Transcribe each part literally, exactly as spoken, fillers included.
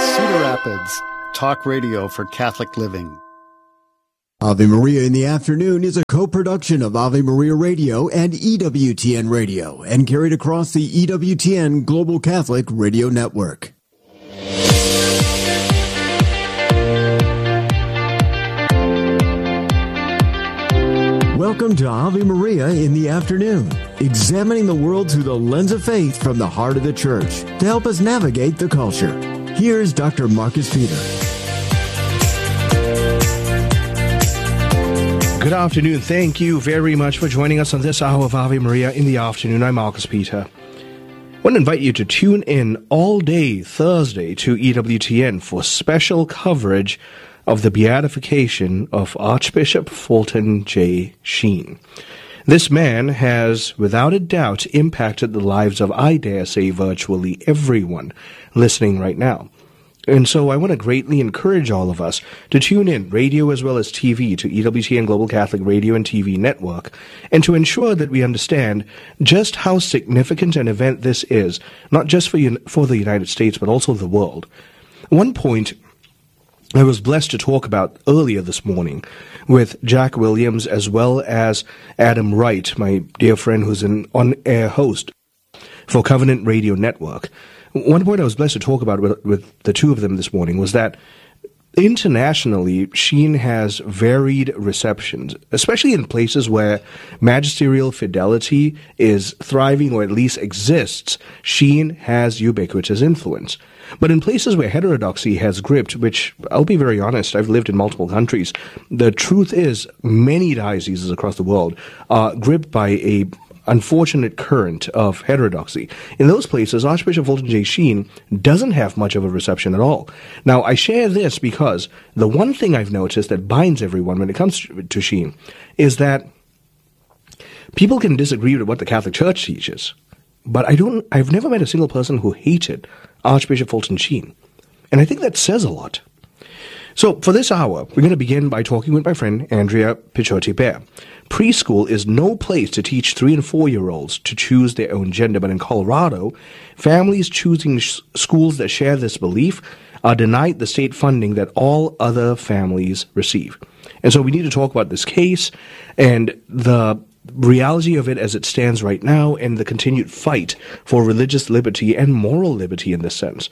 Cedar Rapids, talk radio for Catholic living. Ave Maria in the Afternoon is a co-production of Ave Maria Radio and E W T N Radio and carried across the E W T N Global Catholic Radio Network. Welcome to Ave Maria in the Afternoon, examining the world through the lens of faith from the heart of the Church to help us navigate the culture. Here's Doctor Marcus Peter. Good afternoon. Thank you very much for joining us on this hour of Ave Maria in the Afternoon. I'm Marcus Peter. I want to invite you to tune in all day Thursday to E W T N for special coverage of the beatification of Archbishop Fulton J. Sheen. This man has, without a doubt, impacted the lives of, I dare say, virtually everyone listening right now. And so I want to greatly encourage all of us to tune in, radio as well as T V, to E W T N Global Catholic Radio and T V Network, and to ensure that we understand just how significant an event this is, not just for, for the United States, but also the world. One point I was blessed to talk about earlier this morning with Jack Williams as well as Adam Wright, my dear friend who's an on-air host for Covenant Radio Network. One point I was blessed to talk about with, with the two of them this morning was that internationally, Sheen has varied receptions, especially in places where magisterial fidelity is thriving or at least exists. Sheen has ubiquitous influence. But in places where heterodoxy has gripped, which I'll be very honest, I've lived in multiple countries, the truth is many dioceses across the world are gripped by a unfortunate current of heterodoxy. In those places, Archbishop Fulton J. Sheen doesn't have much of a reception at all. Now, I share this because the one thing I've noticed that binds everyone when it comes to Sheen is that people can disagree with what the Catholic Church teaches, but I don't, I've never met a single person who hated Archbishop Fulton Sheen. And I think that says a lot. So, for this hour, we're going to begin by talking with my friend Andrea Pichotti-Bear. Preschool is no place to teach three- and four-year-olds to choose their own gender, but in Colorado, families choosing sh- schools that share this belief are denied the state funding that all other families receive. And so we need to talk about this case and the reality of it as it stands right now and the continued fight for religious liberty and moral liberty in this sense.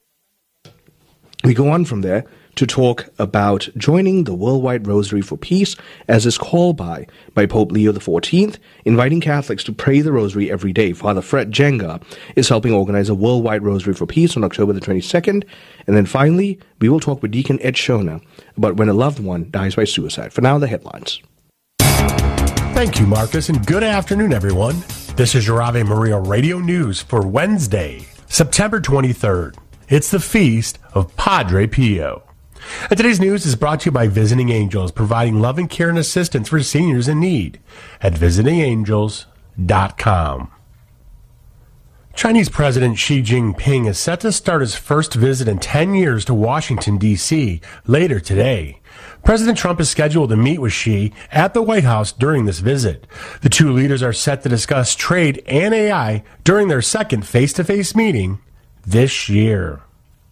We go on from there to talk about joining the Worldwide Rosary for Peace as is called by by Pope Leo the fourteenth, inviting Catholics to pray the Rosary every day. Father Fred Jenga is helping organize a Worldwide Rosary for Peace on October the twenty-second. And then finally, we will talk with Deacon Ed Shona about when a loved one dies by suicide. For now, the headlines. Thank you, Marcus, and good afternoon, everyone. This is your Ave Maria Radio News for Wednesday, September twenty-third. It's the feast of Padre Pio. And today's news is brought to you by Visiting Angels, providing love and care and assistance for seniors in need at visiting angels dot com. Chinese President Xi Jinping is set to start his first visit in ten years to Washington, D C later today. President Trump is scheduled to meet with Xi at the White House during this visit. The two leaders are set to discuss trade and A I during their second face-to-face meeting this year.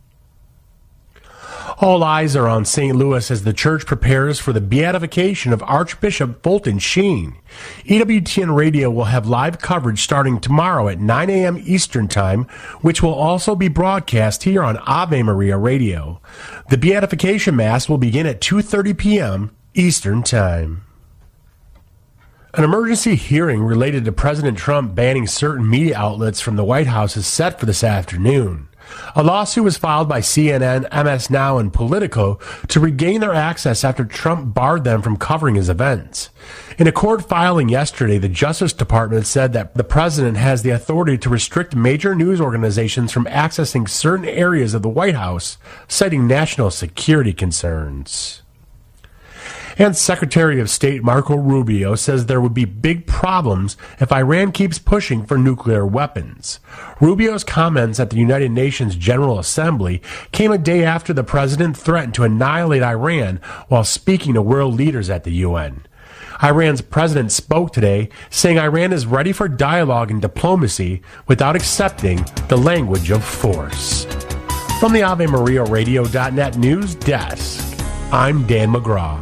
All eyes are on Saint Louis as the church prepares for the beatification of Archbishop Fulton Sheen. E W T N Radio will have live coverage starting tomorrow at nine a.m. Eastern Time, which will also be broadcast here on Ave Maria Radio. The beatification Mass will begin at two thirty p.m. Eastern Time. An emergency hearing related to President Trump banning certain media outlets from the White House is set for this afternoon. A lawsuit was filed by C N N, M S Now, and Politico to regain their access after Trump barred them from covering his events. In a court filing yesterday, the Justice Department said that the president has the authority to restrict major news organizations from accessing certain areas of the White House, citing national security concerns. And Secretary of State Marco Rubio says there would be big problems if Iran keeps pushing for nuclear weapons. Rubio's comments at the United Nations General Assembly came a day after the president threatened to annihilate Iran while speaking to world leaders at the U N. Iran's president spoke today, saying Iran is ready for dialogue and diplomacy without accepting the language of force. From the Ave Maria Radio dot net News Desk, I'm Dan McGraw.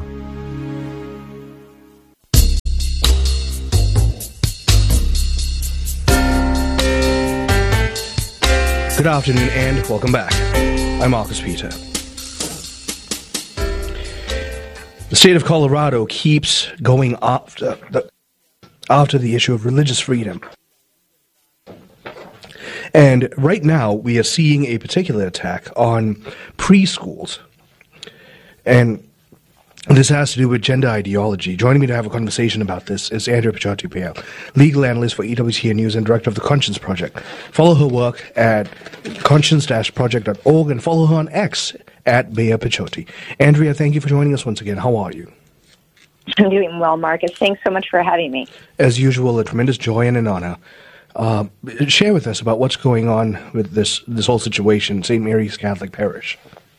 Good afternoon and welcome back. I'm Marcus Peter. The state of Colorado keeps going after the, after the issue of religious freedom. And right now, we are seeing a particular attack on preschools. And this has to do with gender ideology. Joining me to have a conversation about this is Andrea Picciotti-Pale, legal analyst for E W T N News and director of the Conscience Project. Follow her work at conscience dash project dot org and follow her on X at Bea Picciotti. Andrea, thank you for joining us once again. How are you? I'm doing well, Marcus. Thanks so much for having me. As usual, a tremendous joy and an honor. Uh, share with us about what's going on with this this whole situation, Saint Mary's Catholic Parish.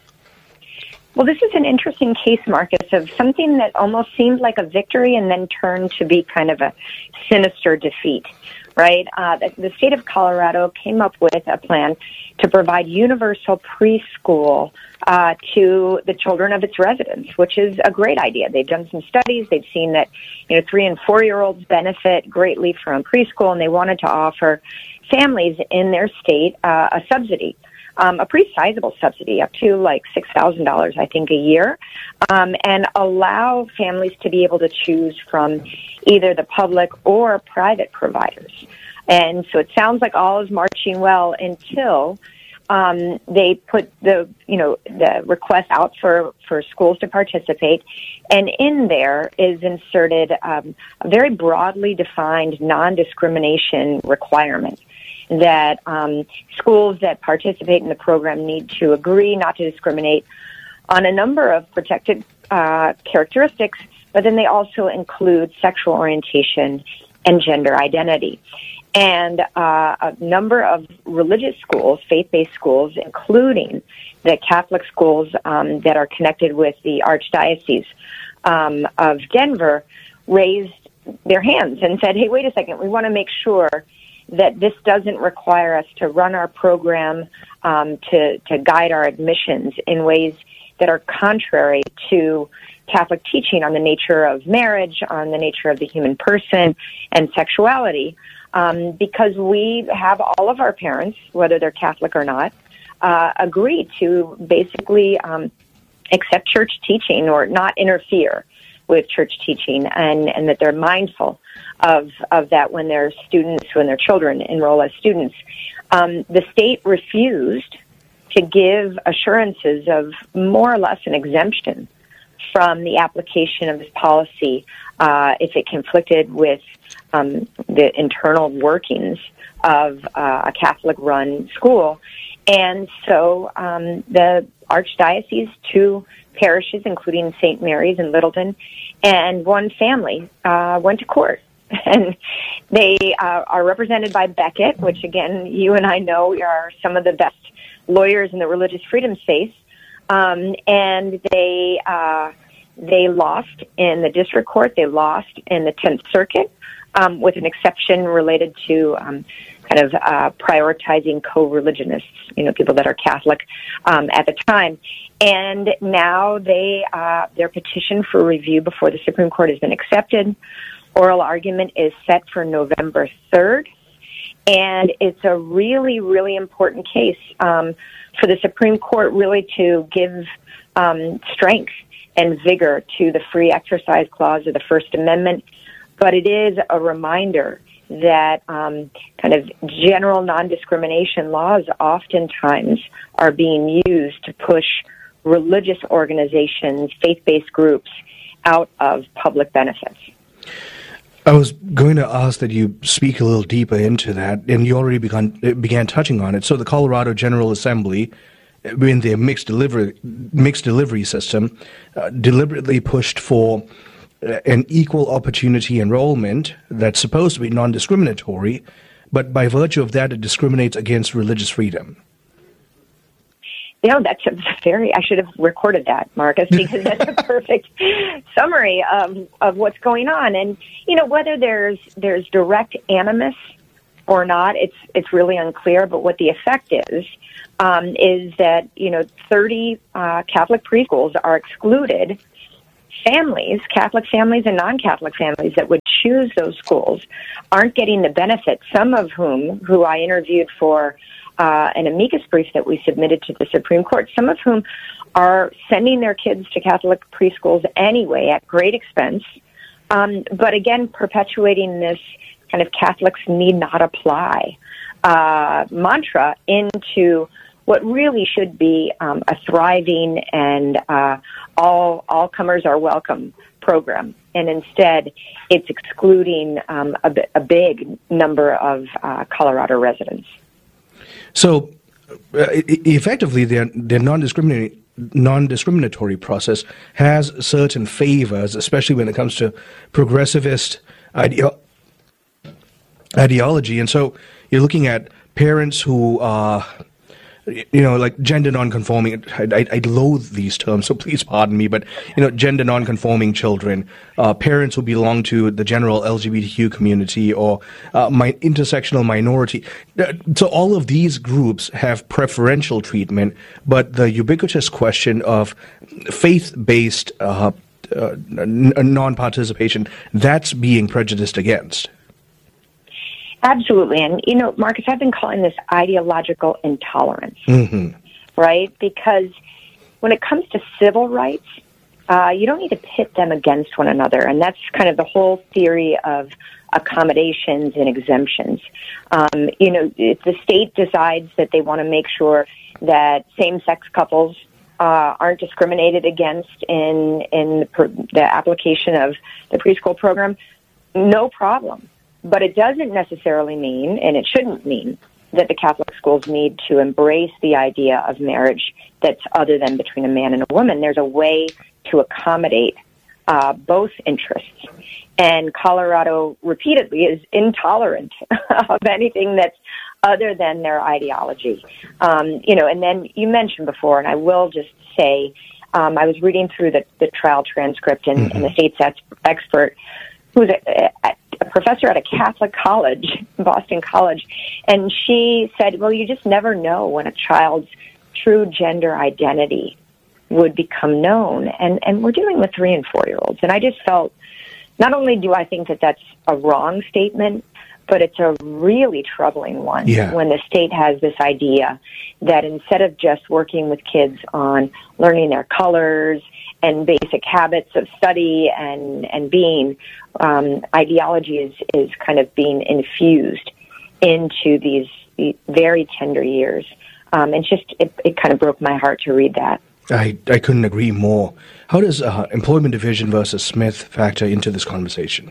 Well, this is an interesting case, Marcus, of something that almost seemed like a victory and then turned to be kind of a sinister defeat, right? Uh, the, the state of Colorado came up with a plan to provide universal preschool uh, to the children of its residents, which is a great idea. They've done some studies. They've seen that, you know, three and four-year-olds benefit greatly from preschool, and they wanted to offer families in their state uh, a subsidy. Um, a pretty sizable subsidy, up to like six thousand dollars, I think, a year, um, and allow families to be able to choose from either the public or private providers. And so it sounds like all is marching well until um, they put the, you know, the request out for, for schools to participate, and in there is inserted um, a very broadly defined non-discrimination requirement that um, schools that participate in the program need to agree not to discriminate on a number of protected uh, characteristics, but then they also include sexual orientation and gender identity. And uh, a number of religious schools, faith-based schools, including the Catholic schools um, that are connected with the Archdiocese um, of Denver, raised their hands and said, hey, wait a second, we want to make sure that this doesn't require us to run our program um, to, to guide our admissions in ways that are contrary to Catholic teaching on the nature of marriage, on the nature of the human person, and sexuality, um, because we have all of our parents, whether they're Catholic or not, uh, agree to basically um, accept church teaching or not interfere with church teaching, and, and that they're mindful of of that when their students, when their children enroll as students. Um, the state refused to give assurances of more or less an exemption from the application of this policy uh, if it conflicted with um, the internal workings of uh, a Catholic-run school. And so um, the Archdiocese, two parishes, including Saint Mary's in Littleton, and one family uh, went to court. And they uh, are represented by Becket, which, again, you and I know are some of the best lawyers in the religious freedom space. Um, and they uh, they lost in the district court. They lost in the Tenth Circuit, um, with an exception related to um, kind of uh, prioritizing co-religionists, you know, people that are Catholic um, at the time. And now they uh, their petition for review before the Supreme Court has been accepted. Oral argument is set for November third, and it's a really, really important case um, for the Supreme Court really to give um, strength and vigor to the free exercise clause of the First Amendment, but it is a reminder that um, kind of general non-discrimination laws oftentimes are being used to push religious organizations, faith-based groups, out of public benefits. I was going to ask that you speak a little deeper into that, and you already began, began touching on it. So the Colorado General Assembly, in their mixed delivery, mixed delivery system, uh, deliberately pushed for uh, an equal opportunity enrollment that's supposed to be non-discriminatory, but by virtue of that, it discriminates against religious freedom. You know, that's a very, I should have recorded that, Marcus, because that's a perfect summary of, of what's going on. And, you know, whether there's there's direct animus or not, it's it's really unclear. But what the effect is um, is that you know thirty uh, Catholic preschools are excluded. Families, Catholic families and non-Catholic families that would choose those schools aren't getting the benefit, some of whom, who I interviewed for uh, an amicus brief that we submitted to the Supreme Court, some of whom are sending their kids to Catholic preschools anyway at great expense, um, but again, perpetuating this kind of Catholics need not apply uh, mantra into what really should be um, a thriving and uh, all all comers are welcome program, and instead it's excluding um, a, a big number of uh, Colorado residents. So, uh, effectively, their their non-discriminatory non-discriminatory process has certain favors, especially when it comes to progressivist ideo- ideology, and so you're looking at parents who are, you know, like gender non-conforming. I, I, I loathe these terms, so please pardon me. But you know, gender non-conforming children, uh, parents who belong to the general L G B T Q community, or uh, my intersectional minority. So all of these groups have preferential treatment. But the ubiquitous question of faith-based uh, uh, non-participation, that's being prejudiced against. Absolutely. And, you know, Marcus, I've been calling this ideological intolerance, Mm-hmm. right? Because when it comes to civil rights, uh, you don't need to pit them against one another. And that's kind of the whole theory of accommodations and exemptions. Um, you know, if the state decides that they want to make sure that same-sex couples uh, aren't discriminated against in, in the, per- the application of the preschool program, no problem. But it doesn't necessarily mean, and it shouldn't mean, that the Catholic schools need to embrace the idea of marriage that's other than between a man and a woman. There's a way to accommodate uh, both interests. And Colorado repeatedly is intolerant of anything that's other than their ideology. Um, you know, and then you mentioned before, and I will just say, um, I was reading through the, the trial transcript, and, mm-hmm. and the state's ex- expert, who's a, a, a professor at a Catholic college, Boston College, and she said, well, you just never know when a child's true gender identity would become known. And, and we're dealing with three- and four-year-olds. And I just felt, not only do I think that that's a wrong statement, but it's a really troubling one yeah. when the state has this idea that instead of just working with kids on learning their colors and basic habits of study and, and being, um, ideology is, is kind of being infused into these, these very tender years. Um, and just, it, it kind of broke my heart to read that. I, I couldn't agree more. How does uh, Employment Division versus Smith factor into this conversation?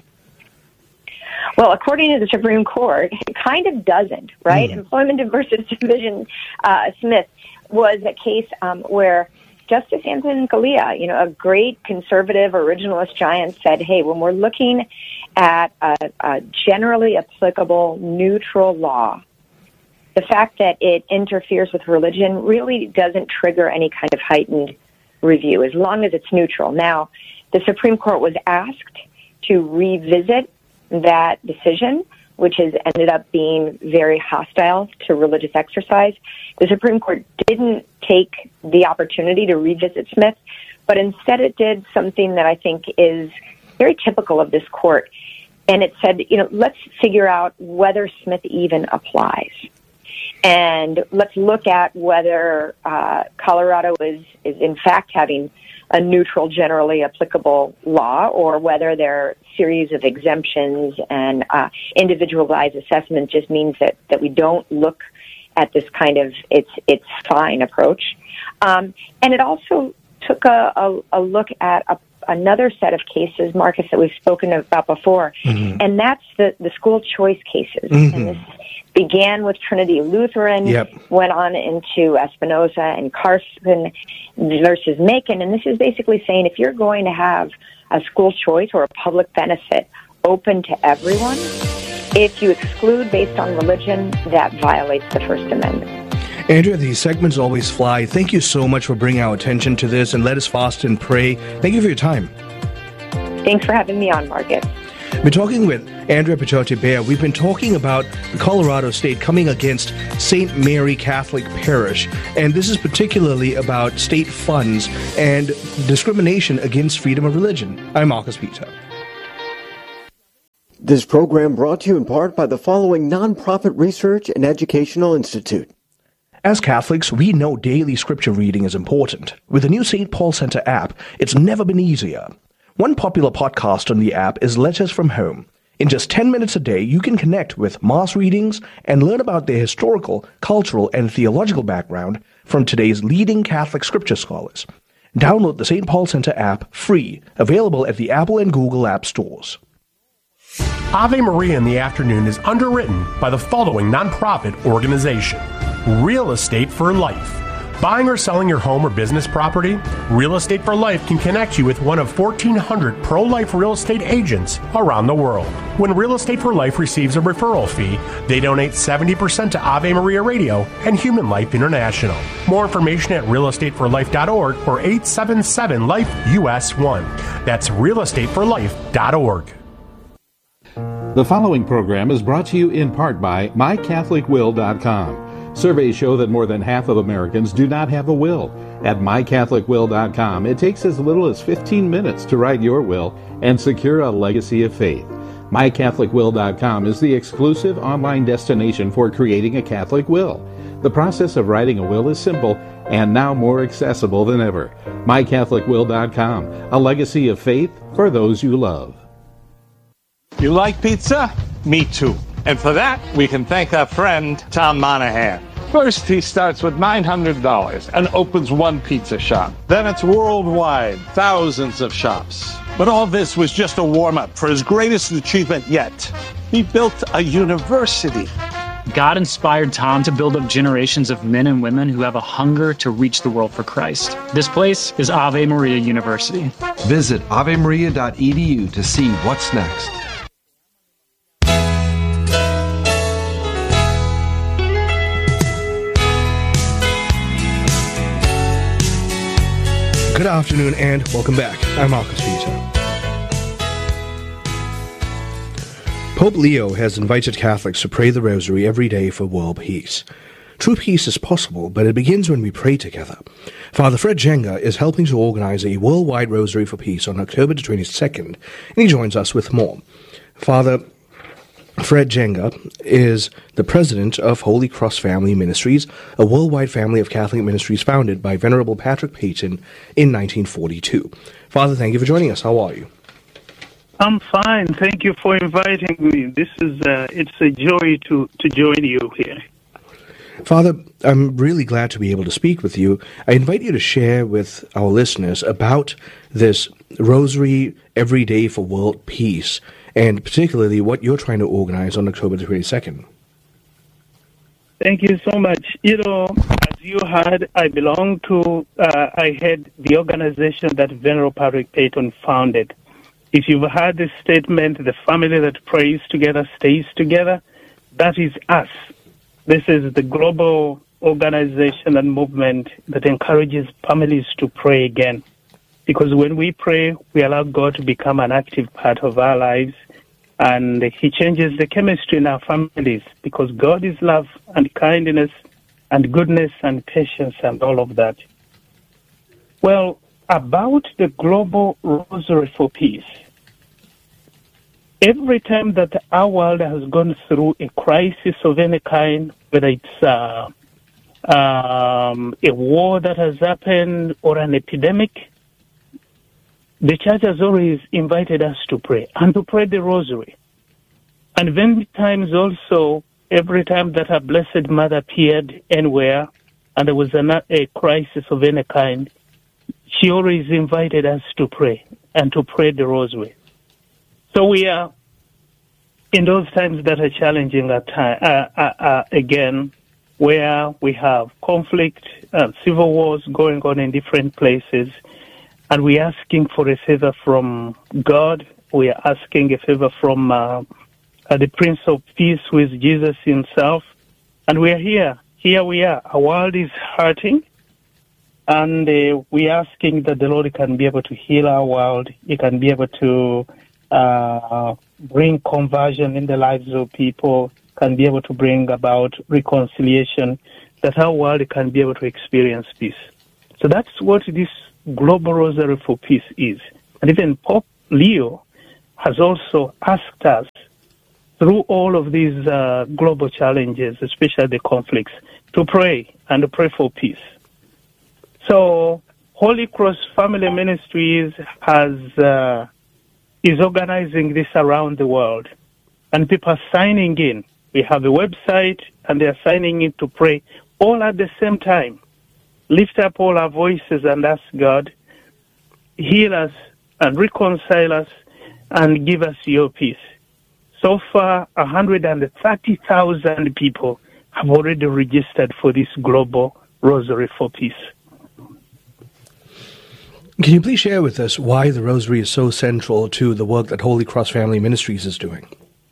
Well, according to the Supreme Court, it kind of doesn't, right? Mm. Employment versus Division uh, Smith was a case um, where Justice Antonin Scalia, you know, a great conservative originalist giant, said, hey, when we're looking at a, a generally applicable neutral law, the fact that it interferes with religion really doesn't trigger any kind of heightened review as long as it's neutral. Now, the Supreme Court was asked to revisit that decision, which has ended up being very hostile to religious exercise. The Supreme Court didn't take the opportunity to revisit Smith, but instead it did something that I think is very typical of this court. And it said, you know, let's figure out whether Smith even applies. And let's look at whether uh, Colorado is, is in fact having a neutral, generally applicable law, or whether their series of exemptions and uh, individualized assessment just means that, that we don't look at this kind of it's it's fine approach. Um, and it also took a, a, a look at a, another set of cases, Marcus, that we've spoken about before, mm-hmm. and that's the, the school choice cases. Mm-hmm. And this began with Trinity Lutheran, yep. went on into Espinoza and Carson versus Macon, and this is basically saying if you're going to have a school choice or a public benefit open to everyone, if you exclude based on religion, that violates the First Amendment. Andrea, these segments always fly. Thank you so much for bringing our attention to this, and let us fast and pray. Thank you for your time. Thanks for having me on, Marcus. We're talking with Andrea Pichote-Bear. We've been talking about the Colorado State coming against Saint Mary Catholic Parish, and this is particularly about state funds and discrimination against freedom of religion. I'm Marcus Peter. This program brought to you in part by the following nonprofit research and educational institute. As Catholics, we know daily scripture reading is important. With the new Saint Paul Center app, it's never been easier. One popular podcast on the app is Letters from Home. In just ten minutes a day, you can connect with Mass readings and learn about their historical, cultural, and theological background from today's leading Catholic scripture scholars. Download the Saint Paul Center app free, available at the Apple and Google App Stores. Ave Maria in the Afternoon is underwritten by the following nonprofit organization: Real Estate for Life. Buying or selling your home or business property? Real Estate for Life can connect you with one of fourteen hundred pro-life real estate agents around the world. When Real Estate for Life receives a referral fee, they donate seventy percent to Ave Maria Radio and Human Life International. More information at real estate for life dot org or eight seven seven life U S one. That's real estate for life dot org. The following program is brought to you in part by my catholic will dot com. Surveys show that more than half of Americans do not have a will. At my catholic will dot com, it takes as little as fifteen minutes to write your will and secure a legacy of faith. my catholic will dot com is the exclusive online destination for creating a Catholic will. The process of writing a will is simple and now more accessible than ever. my catholic will dot com, a legacy of faith for those you love. You like pizza? Me too. And for that, we can thank our friend, Tom Monahan. First, he starts with nine hundred dollars and opens one pizza shop. Then it's worldwide, thousands of shops. But all this was just a warm-up for his greatest achievement yet. He built a university. God inspired Tom to build up generations of men and women who have a hunger to reach the world for Christ. This place is Ave Maria University. Visit ave maria dot e d u to see what's next. Good afternoon and welcome back. I'm Marcus Peter. Pope Leo has invited Catholics to pray the Rosary every day for world peace. True peace is possible, but it begins when we pray together. Father Fred Jenga is helping to organize a worldwide Rosary for Peace on October the twenty-second, and he joins us with more. Father Fred Jenga is the president of Holy Cross Family Ministries, a worldwide family of Catholic ministries founded by Venerable Patrick Peyton in nineteen forty-two. Father, thank you for joining us. How are you? I'm fine. Thank you for inviting me. This is uh, it's a joy to, to join you here. Father, I'm really glad to be able to speak with you. I invite you to share with our listeners about this Rosary Every Day for World Peace, and particularly what you're trying to organize on October the twenty-second. Thank you so much. You know, as you heard, I belong to, uh, I head the organization that Venerable Patrick Peyton founded. If you've heard this statement, the family that prays together stays together, that is us. This is the global organization and movement that encourages families to pray again. Because when we pray, we allow God to become an active part of our lives, and He changes the chemistry in our families, because God is love and kindness and goodness and patience and all of that. Well, about the global Rosary for Peace, every time that our world has gone through a crisis of any kind, whether it's uh, um, a war that has happened or an epidemic, the Church has always invited us to pray, and to pray the Rosary. And many times also, every time that a Blessed Mother appeared anywhere, and there was a, a crisis of any kind, she always invited us to pray, and to pray the Rosary. So we are, in those times that are challenging at time, uh, uh, uh, again, where we have conflict, uh, civil wars going on in different places, and we're asking for a favor from God. We are asking a favor from uh, uh, the Prince of Peace, who is Jesus himself. And we are here. Here we are. Our world is hurting. And uh, we're asking that the Lord can be able to heal our world. He can be able to uh, bring conversion in the lives of people, can be able to bring about reconciliation, that our world can be able to experience peace. So that's what this Global Rosary for Peace is. And even Pope Leo has also asked us, through all of these uh, global challenges, especially the conflicts, to pray and to pray for peace. So Holy Cross Family Ministries has uh, is organizing this around the world, and people are signing in. We have a website, and they are signing in to pray all at the same time. Lift up all our voices and ask God, heal us and reconcile us and give us your peace. So far, one hundred thirty thousand people have already registered for this Global Rosary for Peace. Can you please share with us why the Rosary is so central to the work that Holy Cross Family Ministries is doing?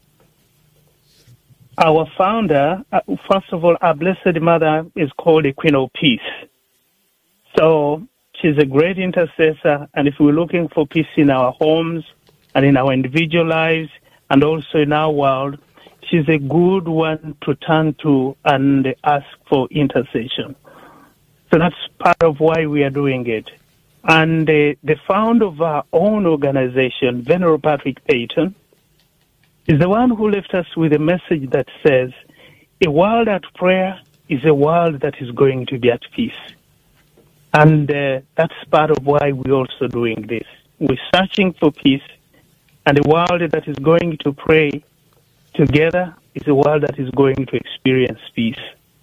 Our founder, uh, first of all, our Blessed Mother is called the Queen of Peace. So she's a great intercessor, and if we're looking for peace in our homes and in our individual lives and also in our world, she's a good one to turn to and ask for intercession. So that's part of why we are doing it. And uh, the founder of our own organization, Venerable Patrick Peyton, is the one who left us with a message that says, a world at prayer is a world that is going to be at peace. And uh, that's part of why we're also doing this. We're searching for peace, and a world that is going to pray together is a world that is going to experience peace.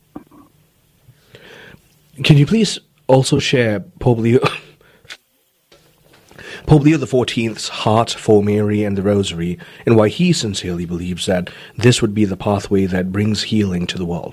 Can you please also share Pope Leo, Pope Leo the fourteenth's heart for Mary and the Rosary, and why he sincerely believes that this would be the pathway that brings healing to the world?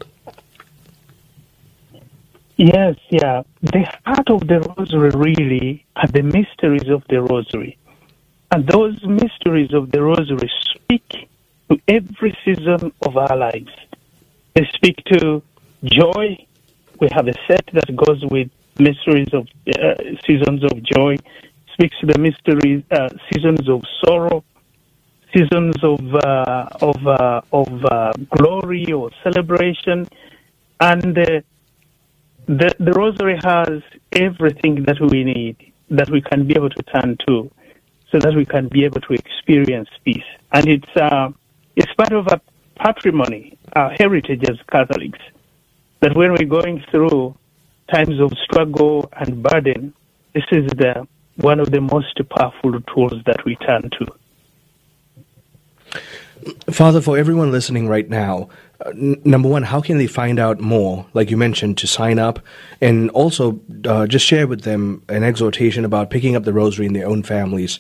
Yes, yeah. The heart of the Rosary really are the mysteries of the Rosary. And those mysteries of the Rosary speak to every season of our lives. They speak to joy. We have a set that goes with mysteries of uh, seasons of joy. Speaks to the mysteries, uh, seasons of sorrow, seasons of uh, of uh, of uh, glory or celebration, and uh, the the Rosary has everything that we need, that we can be able to turn to, so that we can be able to experience peace. And it's uh, it's part of our patrimony, our heritage as Catholics, that when we're going through times of struggle and burden, this is the one of the most powerful tools that we turn to. Father, for everyone listening right now, uh, n- number one, how can they find out more, like you mentioned, to sign up, and also uh, just share with them an exhortation about picking up the Rosary in their own families?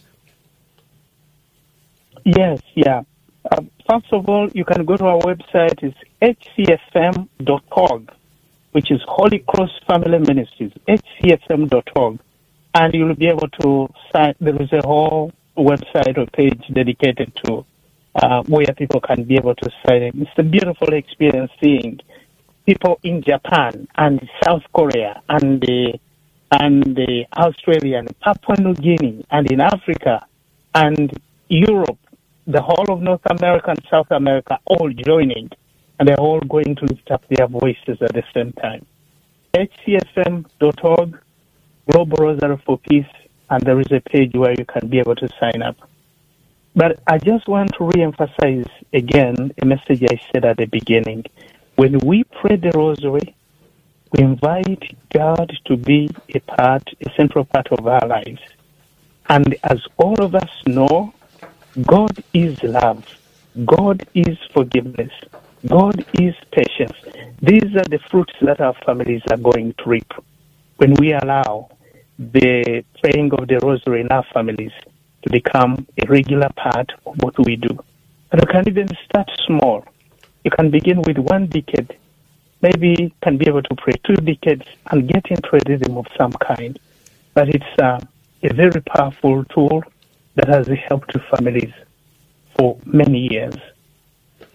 Yes, yeah. Uh, first of all, you can go to our website. It's h c f m dot org, which is Holy Cross Family Ministries, h c f m dot org. And you'll be able to sign. There is a whole website or page dedicated to uh, where people can be able to sign in. It's a beautiful experience seeing people in Japan and South Korea and the, and the Australia and Papua New Guinea and in Africa and Europe, the whole of North America and South America all joining, and they're all going to lift up their voices at the same time. h c f m dot org, Global Rosary for Peace, and there is a page where you can be able to sign up. But I just want to re-emphasize again a message I said at the beginning. When we pray the Rosary, we invite God to be a part, a central part of our lives. And as all of us know, God is love. God is forgiveness. God is patience. These are the fruits that our families are going to reap when we allow the praying of the Rosary in our families to become a regular part of what we do. And we can even start small. You can begin with one decade, maybe can be able to pray two decades and get into a rhythm of some kind. But it's uh, a very powerful tool that has helped families for many years.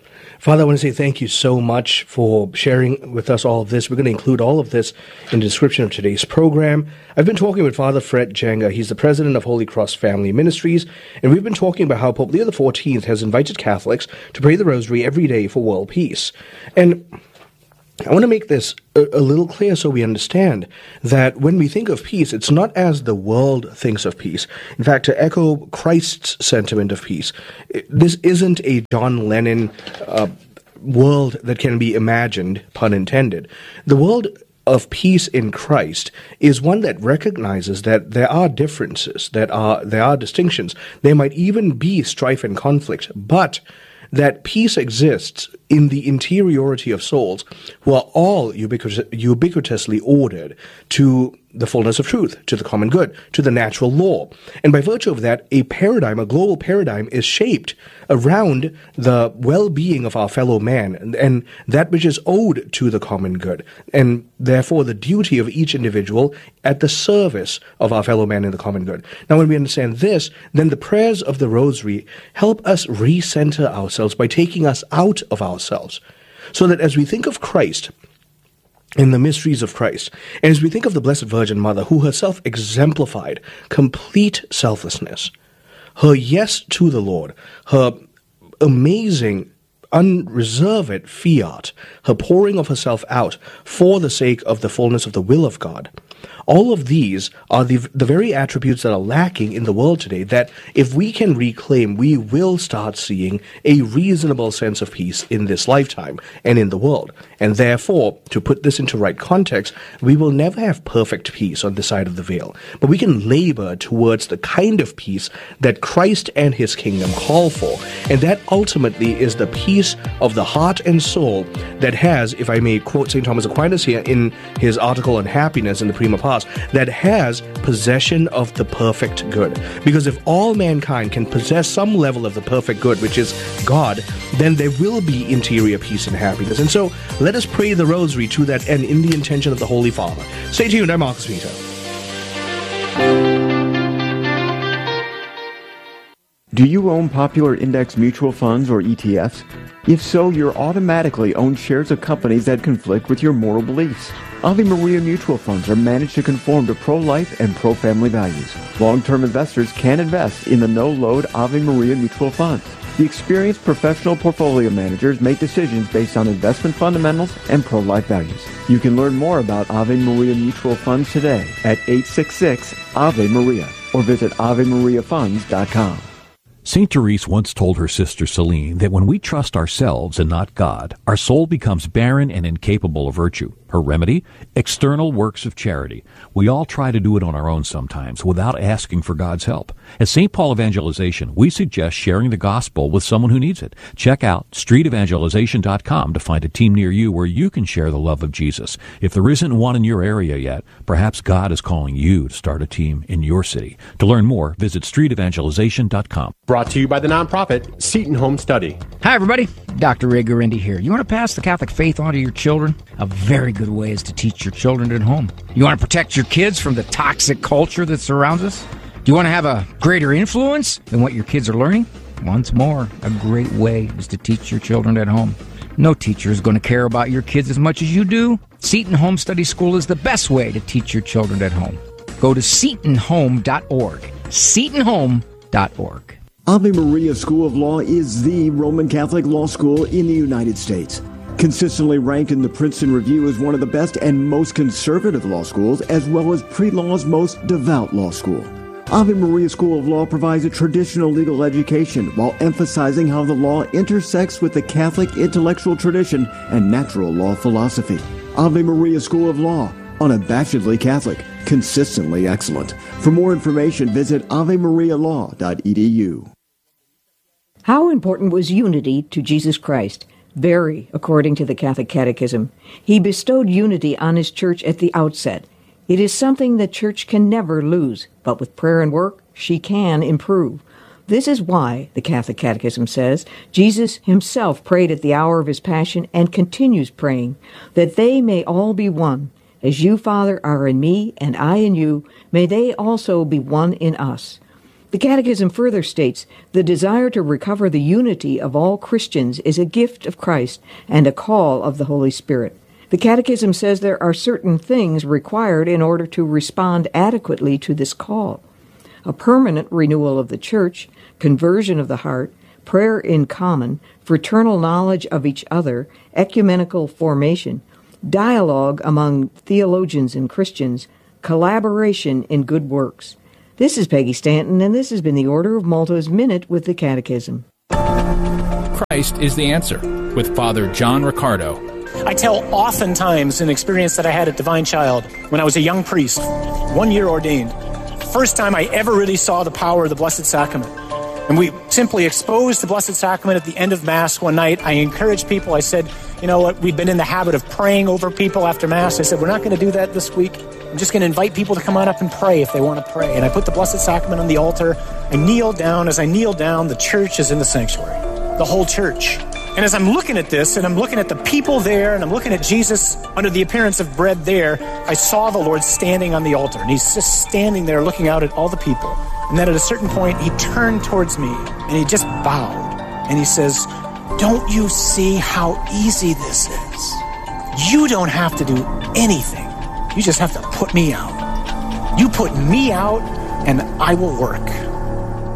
Father, I want to say thank you so much for sharing with us all of this. We're going to include all of this in the description of today's program. I've been talking with Father Fred Jenga. He's the president of Holy Cross Family Ministries, and we've been talking about how Pope Leo the fourteenth has invited Catholics to pray the Rosary every day for world peace. And I want to make this a, a little clear so we understand that when we think of peace, it's not as the world thinks of peace. In fact, to echo Christ's sentiment of peace, this isn't a John Lennon uh, world that can be imagined, pun intended. The world of peace in Christ is one that recognizes that there are differences, that are there are distinctions. There might even be strife and conflict, but that peace exists in the interiority of souls who are all ubiquitous, ubiquitously ordered to the fullness of truth, to the common good, to the natural law. And by virtue of that, a paradigm, a global paradigm, is shaped around the well-being of our fellow man and, and that which is owed to the common good, and therefore the duty of each individual at the service of our fellow man in the common good. Now, when we understand this, then the prayers of the Rosary help us recenter ourselves by taking us out of ourselves, so that as we think of Christ in the mysteries of Christ, and as we think of the Blessed Virgin Mother, who herself exemplified complete selflessness, her yes to the Lord, her amazing, unreserved fiat, her pouring of herself out for the sake of the fullness of the will of God, all of these are the, the very attributes that are lacking in the world today, that if we can reclaim, we will start seeing a reasonable sense of peace in this lifetime and in the world. And therefore, to put this into right context, we will never have perfect peace on this side of the veil, but we can labor towards the kind of peace that Christ and his kingdom call for. And that ultimately is the peace of the heart and soul that has, if I may quote Saint Thomas Aquinas here in his article on happiness in the Prima Pars, that has possession of the perfect good. Because if all mankind can possess some level of the perfect good, which is God, then there will be interior peace and happiness. And so let us pray the Rosary to that end in the intention of the Holy Father. Stay tuned. I'm Marcus Peter. Do you own popular index mutual funds or E T Fs? If so, you're automatically own shares of companies that conflict with your moral beliefs. Ave Maria mutual funds are managed to conform to pro-life and pro-family values. Long-term investors can invest in the no-load Ave Maria mutual funds. The experienced professional portfolio managers make decisions based on investment fundamentals and pro-life values. You can learn more about Ave Maria mutual funds today at eight six six Ave Maria or visit ave maria funds dot com. Saint Therese once told her sister Celine that when we trust ourselves and not God, our soul becomes barren and incapable of virtue. Her remedy? External works of charity. We all try to do it on our own sometimes without asking for God's help. At Saint Paul Evangelization, we suggest sharing the gospel with someone who needs it. Check out street evangelization dot com to find a team near you where you can share the love of Jesus. If there isn't one in your area yet, perhaps God is calling you to start a team in your city. To learn more, visit street evangelization dot com. Brought to you by the nonprofit Seton Home Study. Hi, everybody. Doctor Ray Guarendi here. You want to pass the Catholic faith on to your children? A very good way is to teach your children at home. You want to protect your kids from the toxic culture that surrounds us? Do you want to have a greater influence than what your kids are learning? Once more, a great way is to teach your children at home. No teacher is going to care about your kids as much as you do. Seton Home Study School is the best way to teach your children at home. Go to seton home dot org. seton home dot org. Ave Maria School of Law is the Roman Catholic law school in the United States. Consistently ranked in the Princeton Review as one of the best and most conservative law schools, as well as pre-law's most devout law school. Ave Maria School of Law provides a traditional legal education while emphasizing how the law intersects with the Catholic intellectual tradition and natural law philosophy. Ave Maria School of Law, unabashedly Catholic, consistently excellent. For more information, visit ave maria law dot e d u. How important was unity to Jesus Christ? Very, according to the Catholic Catechism. He bestowed unity on his church at the outset. It is something the church can never lose, but with prayer and work, she can improve. This is why, the Catholic Catechism says, Jesus himself prayed at the hour of his passion and continues praying, that they may all be one. As you, Father, are in me, and I in you, may they also be one in us. The Catechism further states, the desire to recover the unity of all Christians is a gift of Christ and a call of the Holy Spirit. The Catechism says there are certain things required in order to respond adequately to this call. A permanent renewal of the Church, conversion of the heart, prayer in common, fraternal knowledge of each other, ecumenical formation, dialogue among theologians and Christians, collaboration in good works. This is Peggy Stanton, and this has been the Order of Malta's Minute with the Catechism. Christ is the answer, with Father John Riccardo. I tell oftentimes an experience that I had at Divine Child when I was a young priest, one year ordained. First time I ever really saw the power of the Blessed Sacrament. And we simply exposed the Blessed Sacrament at the end of Mass one night. I encouraged people. I said, you know what, we've been in the habit of praying over people after Mass. I said, we're not going to do that this week. I'm just going to invite people to come on up and pray if they want to pray. And I put the Blessed Sacrament on the altar. I kneel down. As I kneel down, the church is in the sanctuary. The whole church. And as I'm looking at this, and I'm looking at the people there, and I'm looking at Jesus under the appearance of bread there, I saw the Lord standing on the altar. And he's just standing there looking out at all the people. And then at a certain point, he turned towards me, and he just bowed. And he says, don't you see how easy this is? You don't have to do anything. You just have to put me out. You put me out, and I will work.